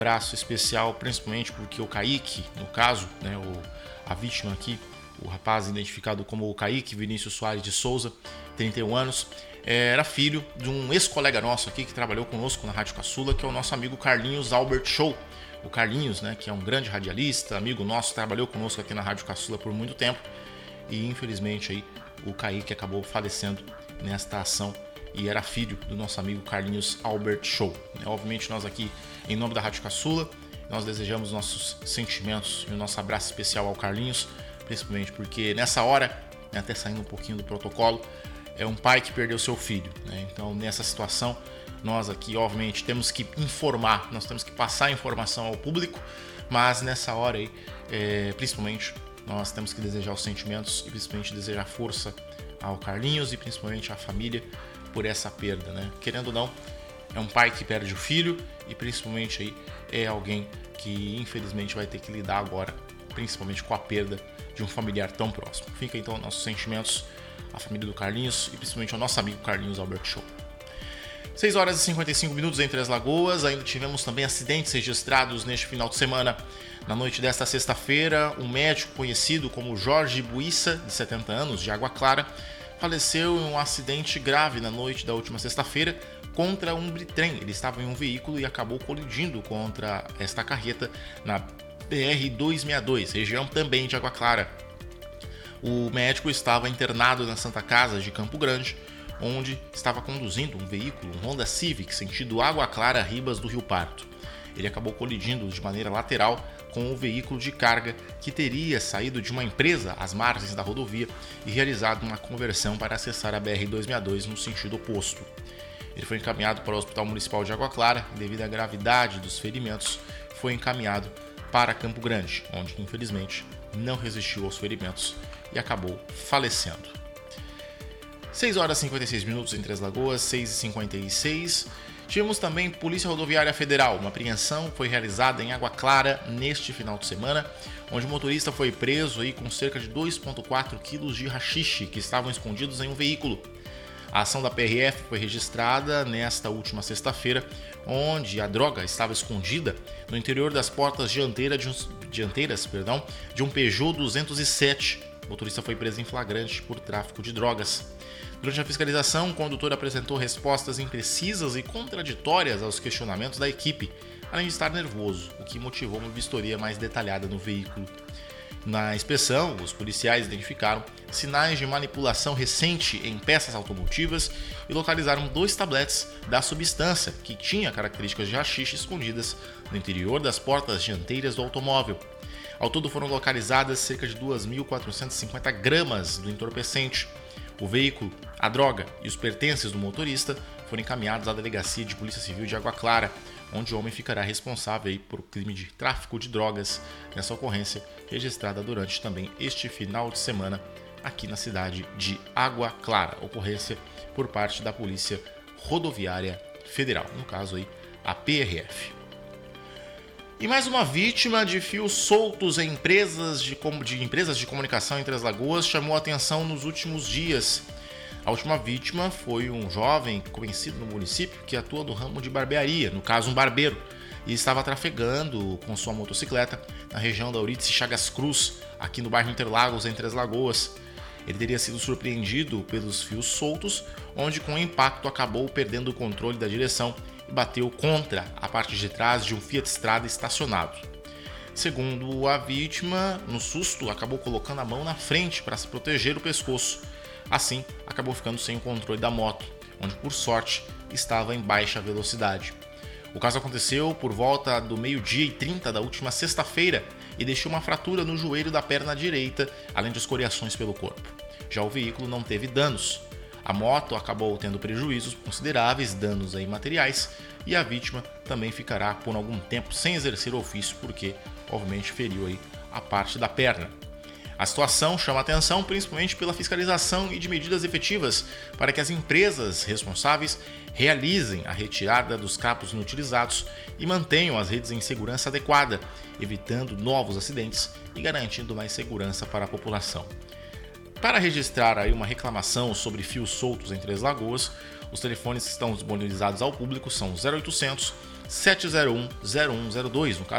Abraço especial, principalmente porque o Kaique, no caso, né, a vítima aqui, o rapaz identificado como o Kaique Vinícius Soares de Souza, 31 anos, era filho de um ex-colega nosso aqui que trabalhou conosco na Rádio Caçula, que é o nosso amigo Carlinhos Albert Show. O Carlinhos, né, que é um grande radialista, amigo nosso, trabalhou conosco aqui na Rádio Caçula por muito tempo e infelizmente aí o Kaique acabou falecendo nesta ação e era filho do nosso amigo Carlinhos Albert Show. Obviamente nós aqui, em nome da Rádio Caçula, nós desejamos nossos sentimentos e o nosso abraço especial ao Carlinhos, principalmente porque nessa hora, né, até saindo um pouquinho do protocolo, é um pai que perdeu seu filho, né? Então nessa situação nós aqui obviamente temos que informar, nós temos que passar a informação ao público, mas nessa hora aí, principalmente nós temos que desejar os sentimentos e principalmente desejar força ao Carlinhos e principalmente à família por essa perda, né? Querendo ou não, é um pai que perde o filho e principalmente aí é alguém que infelizmente vai ter que lidar agora, principalmente com a perda de um familiar tão próximo. Fica então nossos sentimentos à família do Carlinhos e principalmente ao nosso amigo Carlinhos Albert Show. 6 horas e 55 minutos em Três Lagoas. Ainda tivemos também acidentes registrados neste final de semana. Na noite desta sexta-feira, um médico conhecido como Jorge Buissa, de 70 anos, de Água Clara, faleceu em um acidente grave na noite da última sexta-feira contra um bitrem. Ele estava em um veículo e acabou colidindo contra esta carreta na BR-262, região também de Água Clara. O médico estava internado na Santa Casa de Campo Grande, onde estava conduzindo um veículo, um Honda Civic, sentido Água Clara, Ribas do Rio Pardo. Ele acabou colidindo de maneira lateral com o veículo de carga que teria saído de uma empresa às margens da rodovia e realizado uma conversão para acessar a BR-262 no sentido oposto. Ele foi encaminhado para o Hospital Municipal de Água Clara e, devido à gravidade dos ferimentos, foi encaminhado para Campo Grande, onde infelizmente não resistiu aos ferimentos e acabou falecendo. 6 horas e 56 minutos em Três Lagoas, 6h56. Tivemos também Polícia Rodoviária Federal. Uma apreensão foi realizada em Água Clara neste final de semana, onde o motorista foi preso aí com cerca de 2,4 quilos de haxixe que estavam escondidos em um veículo. A ação da PRF foi registrada nesta última sexta-feira, onde a droga estava escondida no interior das portas dianteiras de um Peugeot 207. O motorista foi preso em flagrante por tráfico de drogas. Durante a fiscalização, o condutor apresentou respostas imprecisas e contraditórias aos questionamentos da equipe, além de estar nervoso, o que motivou uma vistoria mais detalhada no veículo. Na inspeção, os policiais identificaram sinais de manipulação recente em peças automotivas e localizaram 2 tabletes da substância que tinha características de haxixe escondidas no interior das portas dianteiras do automóvel. Ao todo foram localizadas cerca de 2.450 gramas do entorpecente. O veículo, a droga e os pertences do motorista foram encaminhados à Delegacia de Polícia Civil de Água Clara, onde o homem ficará responsável por crime de tráfico de drogas nessa ocorrência registrada durante também este final de semana aqui na cidade de Água Clara. Ocorrência por parte da Polícia Rodoviária Federal, no caso aí a PRF. E mais uma vítima de fios soltos em empresas de comunicação em Três Lagoas chamou a atenção nos últimos dias. A última vítima foi um jovem conhecido no município que atua no ramo de barbearia, no caso um barbeiro, e estava trafegando com sua motocicleta na região da Eurídice Chagas Cruz, aqui no bairro Interlagos, em Três Lagoas. Ele teria sido surpreendido pelos fios soltos, onde com o impacto acabou perdendo o controle da direção e bateu contra a parte de trás de um Fiat Strada estacionado. Segundo a vítima, no susto, acabou colocando a mão na frente para se proteger o pescoço. Assim, acabou ficando sem o controle da moto, onde por sorte estava em baixa velocidade. O caso aconteceu por volta do 12h30 da última sexta-feira e deixou uma fratura no joelho da perna direita, além de escoriações pelo corpo. Já o veículo não teve danos. A moto acabou tendo prejuízos consideráveis, danos aí materiais, e a vítima também ficará por algum tempo sem exercer o ofício porque, obviamente, feriu aí a parte da perna. A situação chama atenção principalmente pela fiscalização e de medidas efetivas para que as empresas responsáveis realizem a retirada dos cabos inutilizados e mantenham as redes em segurança adequada, evitando novos acidentes e garantindo mais segurança para a população. Para registrar aí uma reclamação sobre fios soltos em Três Lagoas, os telefones que estão disponibilizados ao público são 0800 701-0102. No caso,